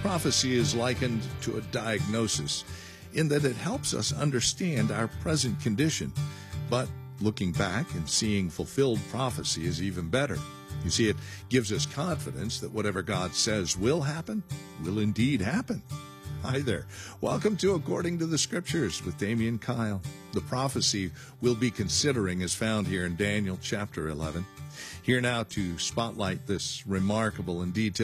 Prophecy is likened to a diagnosis in that it helps us understand our present condition. But looking back and seeing fulfilled prophecy is even better. You see, it gives us confidence that whatever God says will happen, will indeed happen. Hi there. Welcome to According to the Scriptures with Damian Kyle. The prophecy we'll be considering is found here in Daniel chapter 11. Here now to spotlight this remarkable and detailed